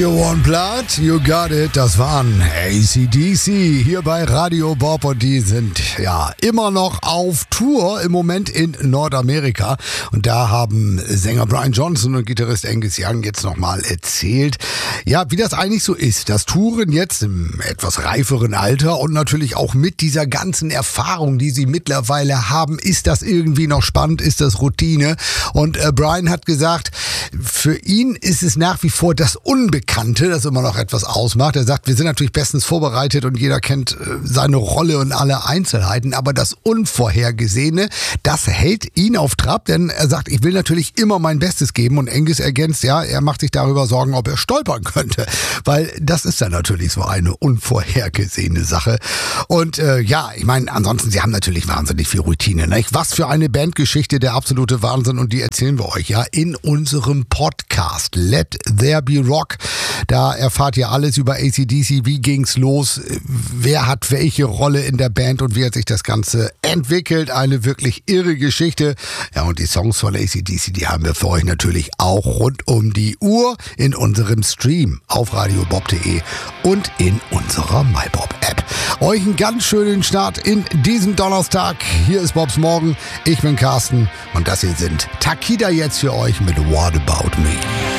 You want blood? You got it. Das waren AC/DC hier bei Radio Bob und die sind ja immer noch auf Tour im Moment in Nordamerika. Und da haben Sänger Brian Johnson und Gitarrist Angus Young jetzt nochmal erzählt, ja, wie das eigentlich so ist. Das Touren jetzt im etwas reiferen Alter und natürlich auch mit dieser ganzen Erfahrung, die sie mittlerweile haben, ist das irgendwie noch spannend, ist das Routine? Und Brian hat gesagt, für ihn ist es nach wie vor das Unbekannte, das immer noch etwas ausmacht. Er sagt, wir sind natürlich bestens vorbereitet und jeder kennt seine Rolle und alle Einzelheiten, aber das Unvorhergesehene, das hält ihn auf Trab, denn er sagt, ich will natürlich immer mein Bestes geben und Angus ergänzt, ja, er macht sich darüber Sorgen, ob er stolpern könnte, weil das ist dann natürlich so eine unvorhergesehene Sache. Und ja, ich meine, ansonsten, sie haben natürlich wahnsinnig viel Routine, nicht? Was für eine Bandgeschichte, der absolute Wahnsinn, und die erzählen wir euch ja in unserem Podcast Let There Be Rock. Da erfahrt ihr alles über AC/DC, wie ging's los, wer hat welche Rolle in der Band und wie hat sich das Ganze entwickelt. Eine wirklich irre Geschichte. Ja, und die Songs von AC/DC, die haben wir für euch natürlich auch rund um die Uhr in unserem Stream auf radiobob.de und in unserer MyBob-App. Euch einen ganz schönen Start in diesen Donnerstag. Hier ist Bobs Morgen. Ich bin Carsten und das hier sind Takida jetzt für euch mit What About Me.